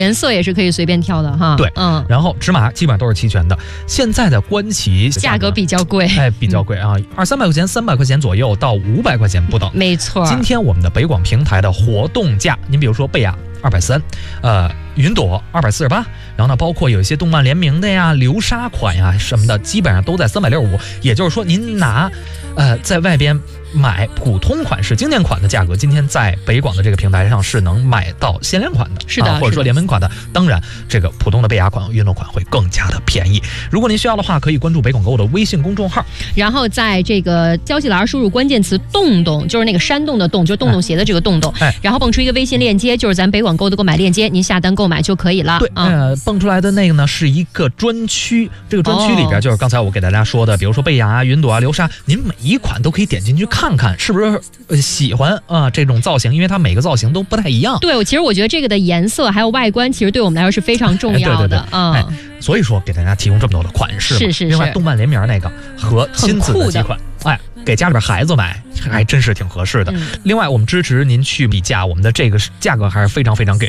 颜色也是可以随便挑的哈。 对，然后尺码基本上都是齐全的。现在的观旗价格比较贵， 比较贵啊，200-300块钱，300块钱左右到500块钱不等。 没错。 今天我们的北广平台的活动价，您比如说贝雅230，云朵248，然后呢，包括有一些动漫联名的呀、流沙款呀什么的，基本上都在365。也就是说，您拿在外边买普通款式、经典款的价格，今天在北广的这个平台上是能买到限量款的， 是的， 或者说联名款的。当然，这个普通的贝雅款、云朵款会更加的便宜。如果您需要的话，可以关注北广购的微信公众号， 然后在这个消息栏输入关键词“洞洞”，就是那个山洞的洞，就是洞洞鞋的这个洞洞，然后蹦出一个微信链接，就是咱北广购的购买链接，您下单购买就可以了。 对，蹦出来的那个呢是一个专区，这个专区里边就是刚才我给大家说的，比如说贝雅、云朵、流沙，您每一款都可以点进去看看，是不是喜欢这种造型，因为它每个造型都不太一样。 对，其实我觉得这个的颜色还有外观，其实对我们来说是非常重要的。 所以说给大家提供这么多的款式， 是。 另外，动漫联名那个和亲子的几款，给家里边孩子买还真是挺合适的。另外，我们支持您去比价，我们的这个价格还是非常非常给